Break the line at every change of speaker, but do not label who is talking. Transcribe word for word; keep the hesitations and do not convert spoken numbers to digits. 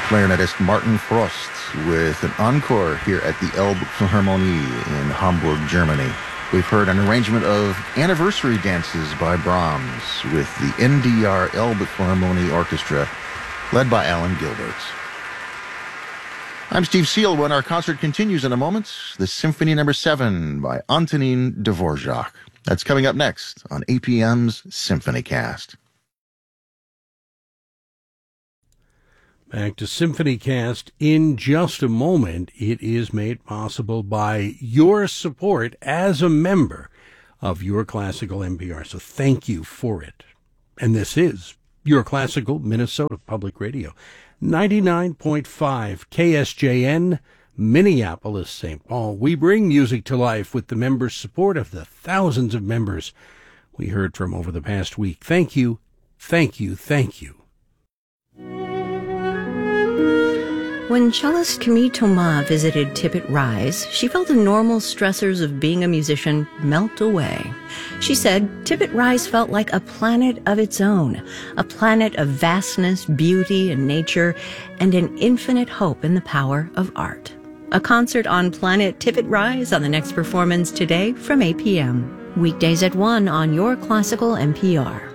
clarinetist Martin Frost with an encore here at the Elbphilharmonie in Hamburg, Germany. We've heard an arrangement of Anniversary Dances by Brahms with the N D R Elbphilharmonie Orchestra, led by Alan Gilbert. I'm Steve Seal. When our concert continues in a moment, the Symphony Number Seven by Antonin Dvorak. That's coming up next on A P M's Symphony Cast.
Back to Symphony Cast in just a moment. It is made possible by your support as a member of Your Classical N P R. So thank you for it. And this is Your Classical Minnesota Public Radio. ninety-nine point five K S J N, Minneapolis, Saint Paul. We bring music to life with the members' support of the thousands of members we heard from over the past week. Thank you, thank you, thank you.
When cellist Camille Thomas visited Tippett Rise, she felt the normal stressors of being a musician melt away. She said Tippett Rise felt like a planet of its own, a planet of vastness, beauty, and nature, and an infinite hope in the power of art. A concert on Planet Tippett Rise on the next performance today from eight p.m. Weekdays at one on Your Classical N P R.